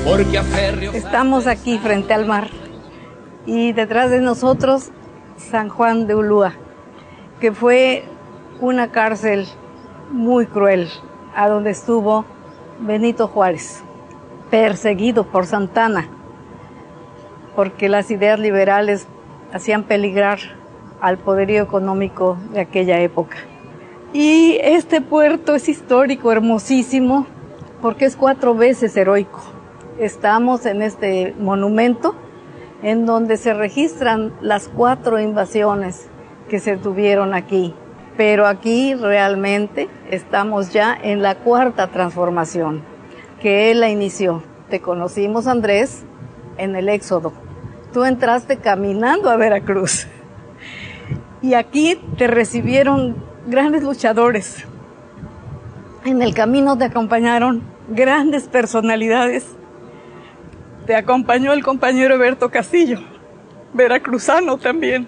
Estamos aquí frente al mar y detrás de nosotros San Juan de Ulúa, que fue una cárcel muy cruel, a donde estuvo Benito Juárez, perseguido por Santana, porque las ideas liberales hacían peligrar al poderío económico de aquella época. Y este puerto es histórico, hermosísimo, porque es 4 veces heroico. Estamos en este monumento en donde se registran las 4 invasiones que se tuvieron aquí. Pero aquí realmente estamos ya en la 4ª transformación, que él la inició. Te conocimos, Andrés, en el Éxodo. Tú entraste caminando a Veracruz. Y aquí te recibieron grandes luchadores. En el camino te acompañaron grandes personalidades. Te acompañó el compañero Eberto Castillo, veracruzano también,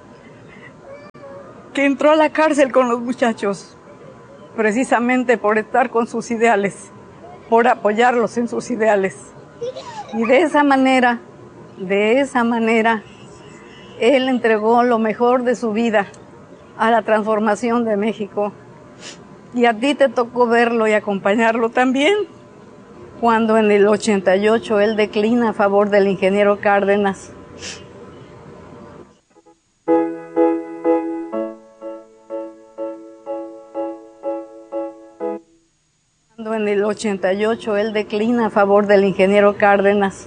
que entró a la cárcel con los muchachos, precisamente por estar con sus ideales, por apoyarlos en sus ideales. Y de esa manera, él entregó lo mejor de su vida a la transformación de México. Y a ti te tocó verlo y acompañarlo también, cuando en el 88 él declina a favor del ingeniero Cárdenas. Cuando en el 88 él declina a favor del ingeniero Cárdenas.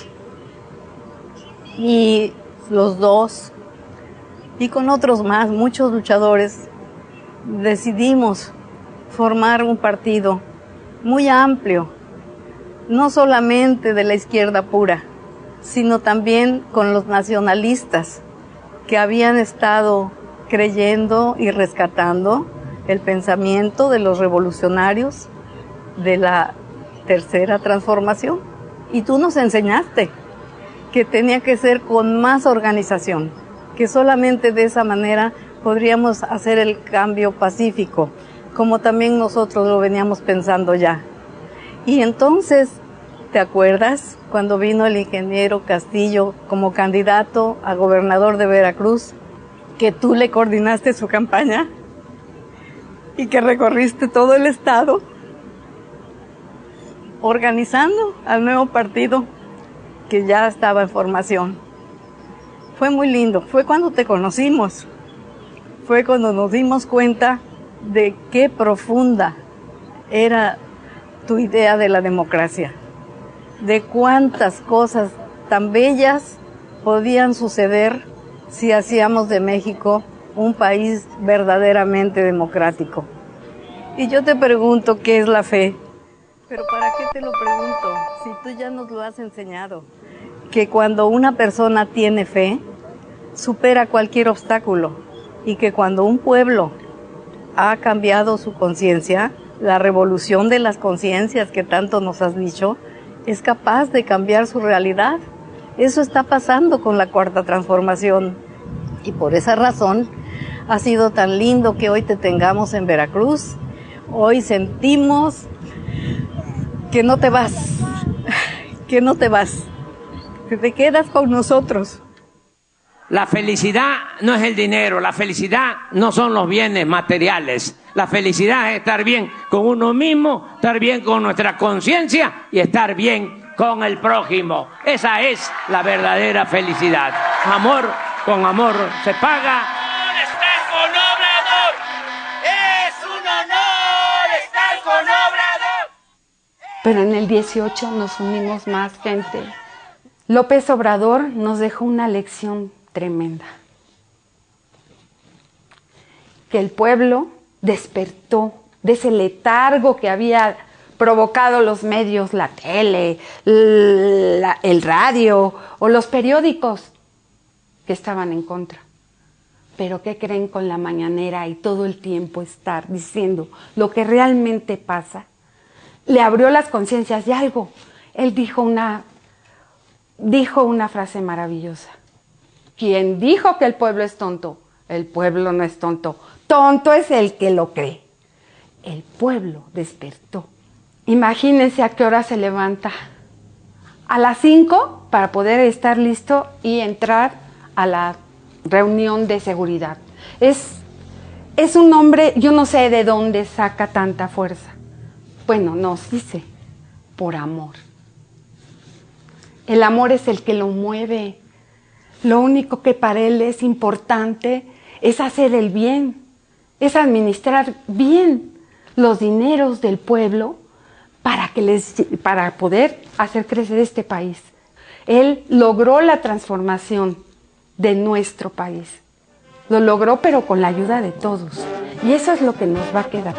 Y los dos, y con otros más, muchos luchadores, decidimos formar un partido muy amplio, no solamente de la izquierda pura, sino también con los nacionalistas que habían estado creyendo y rescatando el pensamiento de los revolucionarios de la 3ª transformación. Y tú nos enseñaste que tenía que ser con más organización, que solamente de esa manera podríamos hacer el cambio pacífico, como también nosotros lo veníamos pensando ya. Y entonces, ¿te acuerdas cuando vino el ingeniero Castillo como candidato a gobernador de Veracruz, que tú le coordinaste su campaña y que recorriste todo el estado organizando al nuevo partido que ya estaba en formación? Fue muy lindo, fue cuando te conocimos, fue cuando nos dimos cuenta de qué profunda era tu idea de la democracia, de cuántas cosas tan bellas podían suceder si hacíamos de México un país verdaderamente democrático. Y yo te pregunto, ¿qué es la fe? Pero ¿para qué te lo pregunto? Si tú ya nos lo has enseñado, que cuando una persona tiene fe, supera cualquier obstáculo, y que cuando un pueblo ha cambiado su conciencia, la revolución de las conciencias que tanto nos has dicho, es capaz de cambiar su realidad. Eso está pasando con la 4ª transformación. Y por esa razón ha sido tan lindo que hoy te tengamos en Veracruz. Hoy sentimos que no te vas, que no te vas, que te quedas con nosotros. La felicidad no es el dinero, la felicidad no son los bienes materiales. La felicidad es estar bien con uno mismo, estar bien con nuestra conciencia y estar bien con el prójimo. Esa es la verdadera felicidad. Amor con amor se paga. ¡Estar con Obrador! ¡Es un honor estar con Obrador! Pero en el 18 nos unimos más gente. López Obrador nos dejó una lección tremenda. Que el pueblo despertó de ese letargo que había provocado los medios, la tele, el radio o los periódicos que estaban en contra. Pero ¿qué creen? Con la mañanera y todo el tiempo estar diciendo lo que realmente pasa, le abrió las conciencias de algo. Él dijo una frase maravillosa. Quien dijo que el pueblo es tonto, el pueblo no es tonto. Tonto es el que lo cree. El pueblo despertó. Imagínense a qué hora se levanta. a las 5 para poder estar listo y entrar a la reunión de seguridad. Es un hombre, yo no sé de dónde saca tanta fuerza. Bueno, no, sí sé, por amor. El amor es el que lo mueve. Lo único que para él es importante es hacer el bien, es administrar bien los dineros del pueblo para poder hacer crecer este país. Él logró la transformación de nuestro país. Lo logró, pero con la ayuda de todos. Y eso es lo que nos va a quedar.